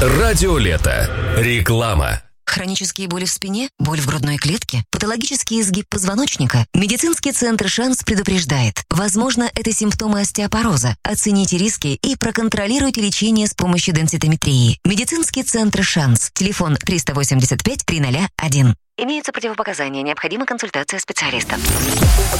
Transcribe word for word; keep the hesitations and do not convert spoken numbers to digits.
Радио Лето. Реклама. Хронические боли в спине, боль в грудной клетке, патологический изгиб позвоночника. Медицинский центр «Шанс» предупреждает. Возможно, это симптомы остеопороза. Оцените риски и проконтролируйте лечение с помощью денситометрии. Медицинский центр «Шанс». Телефон триста восемьдесят пять триста один. Имеются противопоказания. Необходима консультация специалиста.